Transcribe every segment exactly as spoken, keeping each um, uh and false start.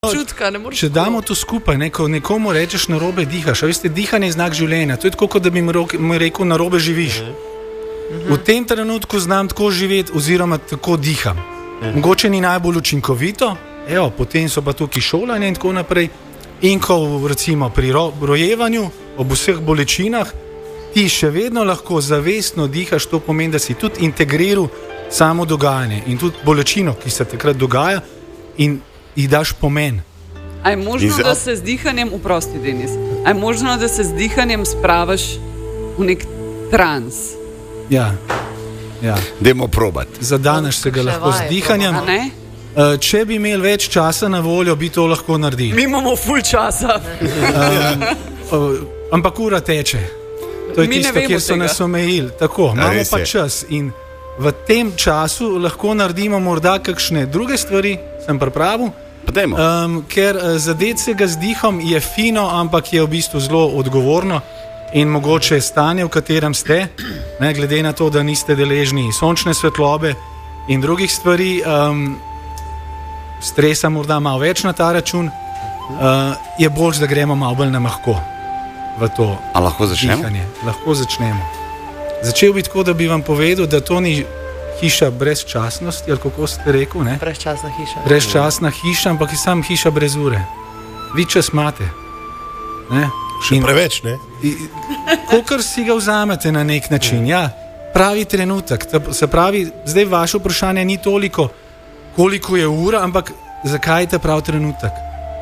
Čutka, ne moreš. Če damo to skupaj, ne, ko nekomu rečeš narobe dihaš, a veste, dihanje je znak življenja. To je tako, kot da bi mi rekel narobe živiš. V tem trenutku znam tako živeti oziroma tako diham. Mogoče ni najbolj učinkovito, evo, potem so pa tukaj šolanje in tako naprej. In ko recimo pri ro- rojevanju, ob vseh bolečinah, ti še vedno lahko zavestno dihaš, to pomeni, da si tudi integriral samo dogajanje in tudi bolečino, ki se takrat dogaja in ji daš pomen. A je možno, da se z dihanjem, uprosti Denis, a je možno, da se z dihanjem spravaš v nek trans? Ja, ja. Dajmo probati. Zadaneš se ga lahko z dihanjem. A ne? Uh, če bi imeli več časa na voljo, bi to lahko naredili. Mi imamo ful časa. um, uh, ampak ura teče. To je Mi ne tisto, vemo kjer so tega. nas omejili. Tako, imamo res pa je. čas in v tem času lahko naredimo morda kakšne druge stvari, sem pripravil. Pa dajmo. Um, ker uh, zadeti se ga z dihom je fino, ampak je v bistvu zelo odgovorno in mogoče stanje, v katerem ste, ne, glede na to, da niste deležni sončne svetlobe in drugih stvari, um, stresa morda malo več na ta račun, uh, je bolj, da gremo malo bolj na mahko v to A lahko začnemo? dihanje. Lahko začnemo. Začel bi tako, da bi vam povedal, da to ni hiša brezčasnosti, ali kako ste rekel, ne? Brezčasna hiša. Brezčasna hiša, ampak je sam hiša brez ure. Vi čas imate. Ne? Še In- preveč, ne? Kokor si ga vzamete na nek način, ja, pravi trenutek. Ta- Se pravi, zdaj vaše vprašanje ni toliko, koliko je ura, ampak zakaj je ta pravi trenutek.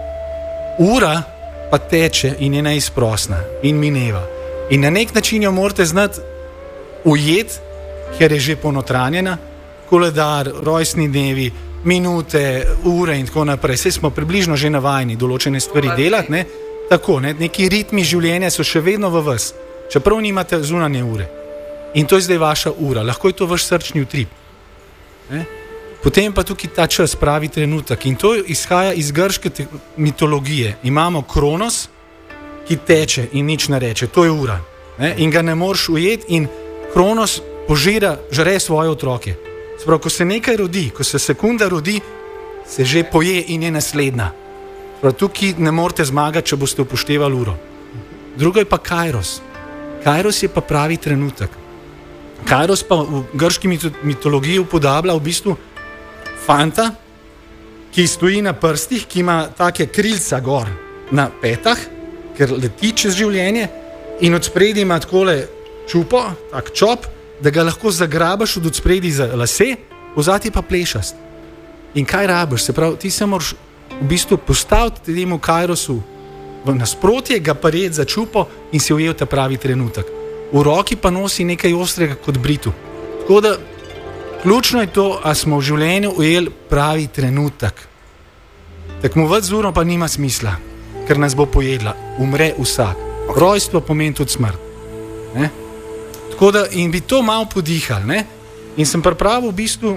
Ura pa teče in je neizprosna in mineva. In na nek način jo morate znati ujeti, ker je že ponotranjena, koledar, rojstni dnevi, minute, ure in tako naprej. Vse smo približno že navajeni določene stvari delati, ne? Tako, ne? Neki ritmi življenja so še vedno v vas, čeprav nimate zunanje ure. In to je zdaj vaša ura, lahko je to vaš srčni utrip. Ne? Potem pa tukaj ta čas, pravi trenutek. In to izhaja iz grške te- mitologije. Imamo Kronos, ki teče in nič ne reče, to je ura. Ne? In ga ne moreš ujeti in Kronos požira, žre svoje otroke. Sprav, ko se nekaj rodi, ko se sekunda rodi, se že poje in je naslednja. Sprav, tukaj ne morete zmagati, če boste upoštevali uro. Drugo je pa Kairos. Kairos je pa pravi trenutek. Kairos pa v grški mito- mitologiji upodablja v bistvu fanta, ki stoji na prstih, ki ima take krilca gor na petah, ker leti čez življenje in od spredi ima takole čupo, tak čop, da ga lahko zagrabaš od spredi za lase, pozati pa plešast. In kaj rabiš? Se pravi, ti se moraš v bistvu postaviti temu Kairosu v nasprotje, ga pa red za čupo in si ujel ta pravi trenutek. V roki pa nosi nekaj ostrega kot britu. Tako da ključno je to, a smo v življenju ujeli pravi trenutek. Tekmovati z uro pa nima smisla, ker nas bo pojedla. Umre vsak. Rojstvo pomeni tudi smrt. Ne? Tako da in bi to malo podihali. Ne? In sem pripravil v bistvu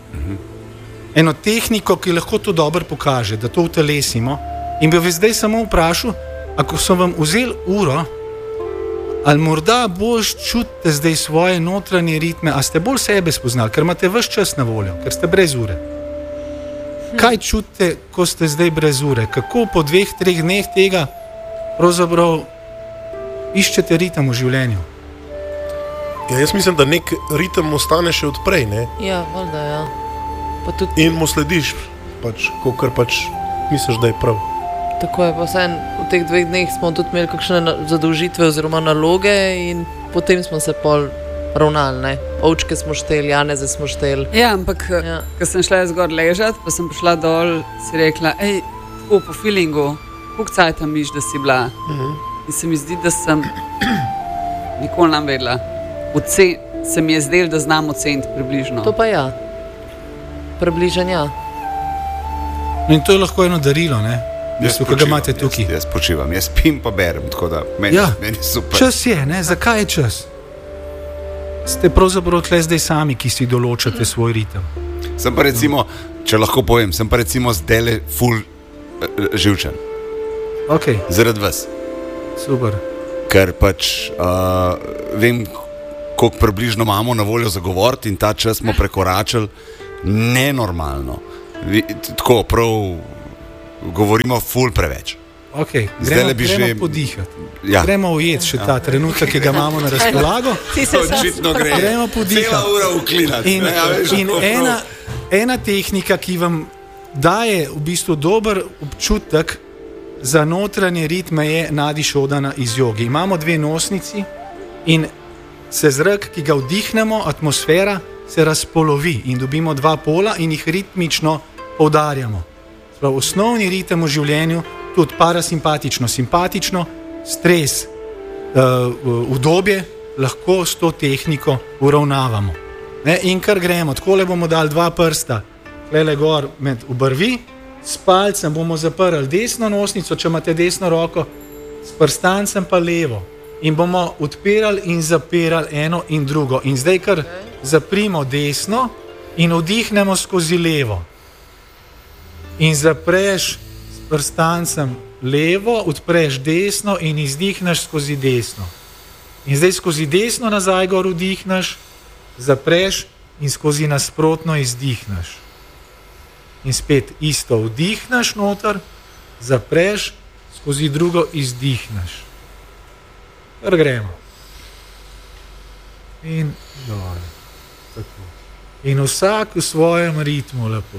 eno tehniko, ki lahko to dobro pokaže, da to utelesimo. In bi vas zdaj samo vprašal, ako sem vam vzel uro, ali morda bolj čutite zdaj svoje notranje ritme, a ste bolj sebe spoznali, ker imate ves čas na voljo, ker ste brez ure. Kaj čutite, ko ste zdaj brez ure? Kako po dveh, treh dneh tega pravzaprav iščete ritem v življenju? Ja, jaz mislim, da nek ritem ostane še odprej, ne? Ja, valjda, ja. Pa tudi In mu slediš, pač, kakor pač misliš, da je prav. tako je, pa vsaj v teh dveh dneh smo tudi imeli kakšne na- zadolžitve oziroma naloge in potem smo se pol ravnali, ne. Ovčke smo šteli, Janeze smo šteli. Ja, ampak Ja. ja. Ko sem šla zgor ležati, pa sem prišla dol, si rekla, hej, tako po feelingu, koliko cajta miš, da si bila. Mhm. In se mi zdi, da sem nikoli nam vedela. Oce, se mi je zdelo, da znam oceniti približno. To pa ja. Približanja. No in to je lahko eno darilo, ne? Mislim, ki ga imate jaz, tukaj. jaz počivam, jaz spim pa berem, tako da meni, Ja. meni je super. Čas je, ne? Zakaj je čas? Ste pravzaprav tle zdaj sami, ki si določate svoj ritem. Sem pa recimo, če lahko povem, sem pa recimo zdaj le ful uh, živčen, Ok, zaradi vas. super. Ker pač uh, vem, koliko približno imamo na voljo za govoriti in ta čas smo prekoračili nenormalno. Vi, tako prav govorimo ful preveč. Okay, Zdaj gremo, le bi gremo že- podihati. Ja. Gremo ujeti še ta trenutek, ki ga imamo na razpolago. Ti se Očitno gre. Gremo podihati. Cela ura uklinati. In, ne, a veš, in kako prav. ena, ena tehnika, ki vam daje v bistvu dober občutek za notranje ritme, je nadišodana iz jogi. Imamo dve nosnici in se zrak, ki ga vdihnemo, atmosfera se razpolovi in dobimo dva pola in jih ritmično poudarjamo. Sprav, osnovni ritem v življenju, tudi parasimpatično, simpatično, stres, uh, udobje, lahko s to tehniko uravnavamo. Ne? In kar gremo, tako le bomo dali dva prsta, klele gor med obrvi, s palcem bomo zaprli desno nosnico, če imate desno roko, s prstancem pa levo. In bomo odpirali in zapirali eno in drugo. In zdaj kar zaprimo desno in vdihnemo skozi levo. In zapreš s prstancem levo, odpreš desno in izdihneš skozi desno. In zdaj skozi desno nazaj gor vdihneš, zapreš in skozi nasprotno izdihneš. In spet isto vdihneš noter, zapreš, skozi drugo izdihneš. Kar gremo. In dol. Tako. In vsak v svojem ritmu lepo.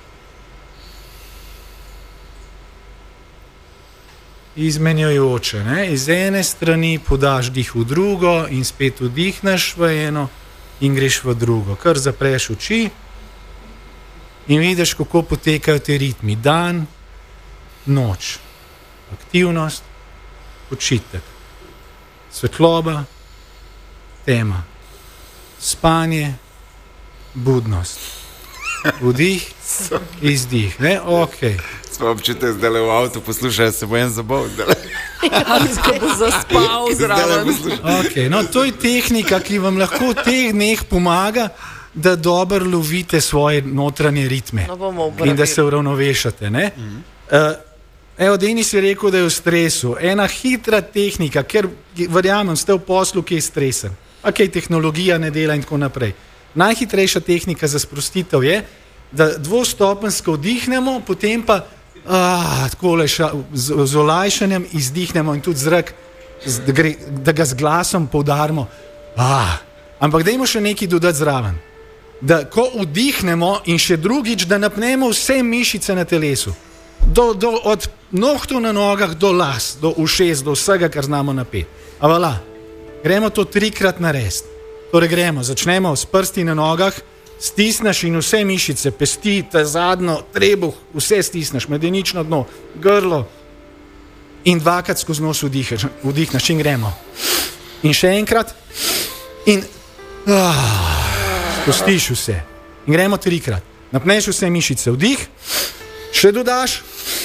Izmenjujoče, ne? Iz ene strani podaš dih v drugo in spet vdihneš v eno in greš v drugo. Kar zapreš oči in vidiš, kako potekajo te ritmi. Dan, noč, aktivnost, počitek, svetloba, tema, spanje, budnost, vdih, izdih. Ne? Okay. Smo občutek, zdaj le v avtu poslušajo, se bo en zabol. Ko bo zaspal zraven. Okay. No, to je tehnika, ki vam lahko v teh dneh pomaga, da dobro lovite svoje notranje ritme No, bomo in da uporabili. se uravnovešate. Ne? Uh, evo, Denis je rekel, da je v stresu. Ena hitra tehnika, ker verjamem, ste v poslu, ki je stresen, pa kaj tehnologija ne dela in tako naprej. Najhitrejša tehnika za sprostitev je, da dvostopenjsko vdihnemo, potem pa ah, takole ša, z, z olajšanjem izdihnemo in tudi zrak, z, da, gre, da ga z glasom poudarimo. Ah, ampak dajmo še nekaj dodati zraven. Da ko vdihnemo in še drugič, da napnemo vse mišice na telesu. Do, do, od nohtov na nogah do las, do ušes, do vsega, kar znamo napeti. A vala, gremo to trikrat narediti. Torej gremo, začnemo s prsti na nogah, stisneš in vse mišice, pesti, ta zadnjo, trebuh, vse stisneš, medenično dno, grlo in dvakrat skozi nos vdihneš, vdihneš in gremo. In še enkrat in ah, spustiš vse. In gremo trikrat. Napneš vse mišice, vdih, še dodaš,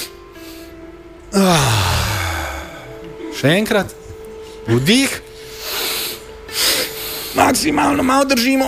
ah, še enkrat, vdih, maksimalno malo držimo.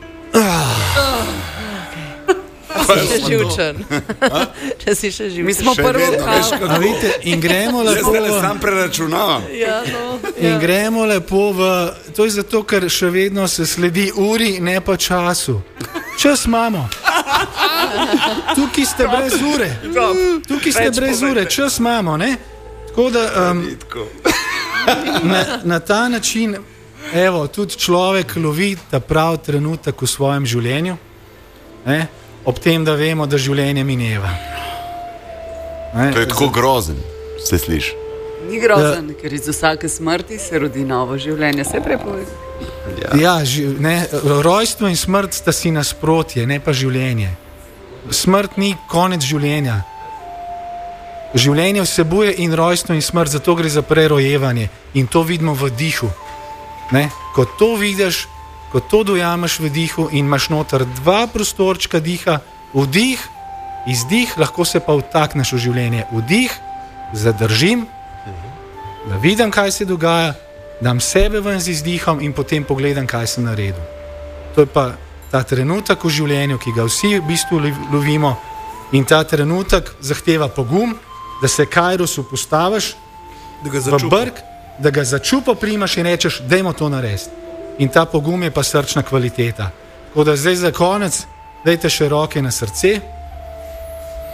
Če si še živčen. Če si še Mi živčen. smo Še prvo vedno, veš, kao. kako- A vidite, in gremo Jaz lepo zdaj le v, sam preračunavam. Ja, no. in gremo lepo v, to je zato, ker še vedno se sledi uri, ne pa času. Čas imamo. Tukaj ste brez ure. Tukaj ste brez ure, čas imamo, ne? Tako da um, Tako. na, na ta način, evo, tudi človek lovi ta prav trenutek v svojem življenju, ne? Ob tem, da vemo, da življenje mineva. Ne? To je tako grozen, se sliši. Ni grozen, ker iz vsake smrti se rodi novo življenje. Se prepove. Ja, ži, ne, rojstvo in smrt sta si nasprotje, ne pa življenje. Smrt ni konec življenja. Življenje vsebuje in rojstvo in smrt, zato gre za prerojevanje in to vidimo v dihu. Ne? Ko to vidiš, ko to dojameš v dihu in imaš noter dva prostorčka diha, vdih, izdih, lahko se pa vtakneš v življenje. Vdih, zadržim, da vidim, kaj se dogaja, dam sebe ven z izdihom in potem pogledam, kaj sem naredil. To je pa ta trenutek v življenju, ki ga vsi v bistvu lovimo in ta trenutek zahteva pogum, da se kairosu postaviš Da ga v začupa. brk, da ga začupo primaš in rečeš, dajmo to narediti. In ta pogum je pa srčna kvaliteta. Tako da zdaj za konec, dajte še roke na srce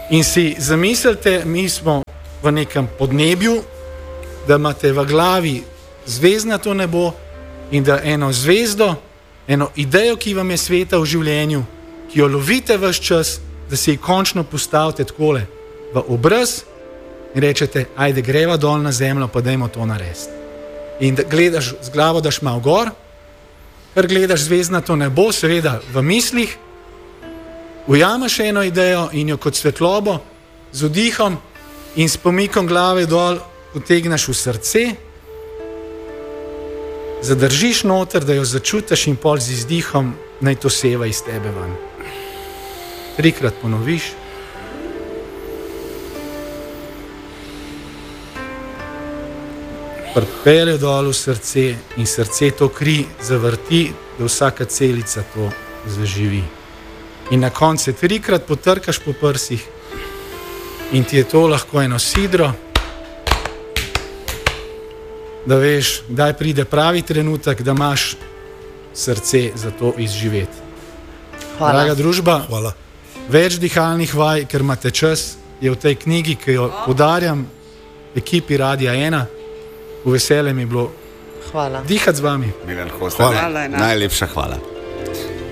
In si zamislite, mi smo v nekem podnebju, da imate v glavi zvezdnato nebo in da eno zvezdo, eno idejo, ki vam je sveta v življenju, ki jo lovite vse čas, da si jo končno postavite takole v obraz in rečete, ajde greva dol na zemljo, pa dajmo to narediti. In da gledaš z glavo, daš malo gor, ker gledaš zvezdnato nebo, seveda v mislih, ujameš eno idejo in jo kot svetlobo z vdihom in s pomikom glave dol utegneš v srce, zadržiš noter, da jo začutiš in pol z izdihom naj to seva iz tebe ven. Trikrat ponoviš. Pripelje dol v srce in srce to kri zavrti, da vsaka celica to zaživi. In na koncu trikrat potrkaš po prsih in ti je to lahko eno sidro, da veš, kdaj pride pravi trenutek, da imaš srce za to izživeti. Hvala. Draga družba, Hvala. več dihalnih vaj, ker imate čas, je v tej knjigi, ki jo podarjam ekipi Radia ena. V veselje mi je bilo Hvala. dihati z vami. Milan Hosta, Hvala. najlepša hvala.